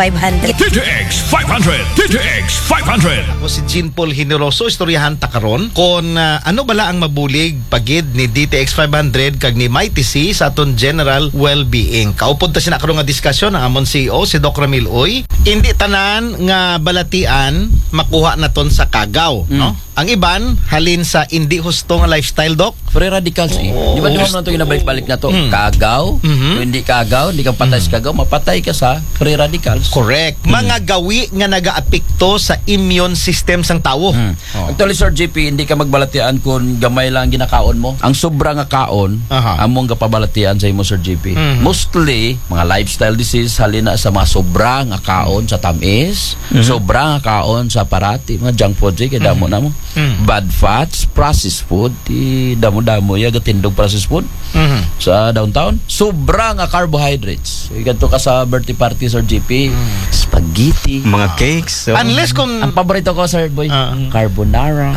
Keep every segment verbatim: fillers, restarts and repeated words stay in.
five hundred. D T X five hundred. D T X five hundred. Ako si Jean Paul Generoso, istoryahan ta karon kon uh, ano bala ang mabulig pagid ni D T X five hundred kag ni Mighty C sa aton general well-being. Kaupod ta sina karon nga diskusyon ang amon C E O si Doc Ramil Uy. Hindi tanan nga balatian makuha naton sa kagaw, Mm. no? Ang iban halin sa hindi husto nga lifestyle, Doc. Free radicals eh. Di ba di mo na ito ginabalik-balik na to? Mm. Kagaw, Mhm. kung hindi kagaw, hindi ka patay sa kagaw, mapatay ka sa free radicals. Correct. Mga gawi nga nagaapekto sa immune system sang tawo. Mm. Oh. Actually, Sir J P, hindi ka magbalatian kung gamay lang ginakaon mo. Ang sobra nga kaon, Aha. among kapabalatian sa imo, Sir J P. Mhm. Mostly, mga lifestyle disease, halina sa mga sobra nga kaon sa tamis, sobra nga kaon sa parati, mga junk food, eh, kaya damo na mo. Mhm. Bad fats, processed food, di damo-damo, ya gatindog processed food Mhm. sa downtown. Sobra nga carbohydrates. Iganto ka sa birthday party, Sir J P. Spaghetti. Mga cakes. So, Unless kung Ang paborito ko, Sir Boy, Ah. carbonara.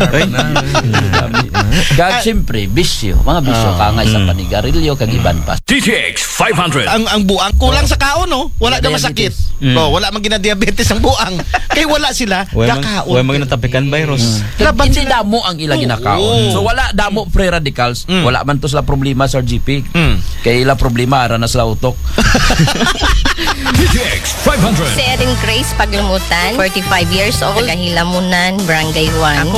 Kag siyempre, bisyo. Mga bisyo, kangay sa panigarilyo, kag iban pa. D T X five hundred. ang ang buang kulang sa kaon, no? Wala na masakit. Diabetes. Oh, wala man gina diabetes ang buang. Kay wala sila Huwag mang, kakaon. huwag mang natapikan virus. Laban Hindi sila. damo ang ila Oo. ginakaon. So wala damo free radicals. Mm. Wala man to sila problema, Sir G P. Mm. Kay ila problema ara na sila utok. D T X five hundred. Si Erin Grace Paglumutan, forty-five years old, taga Hilamunan, Barangay one.